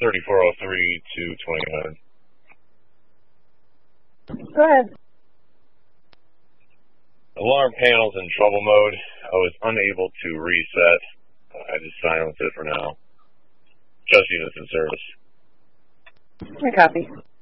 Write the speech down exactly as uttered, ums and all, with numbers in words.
thirty-four oh three to twenty-nine. Go ahead. Alarm panel's in trouble mode. I was unable to reset. I just silenced it for now. Just units in service. I copy.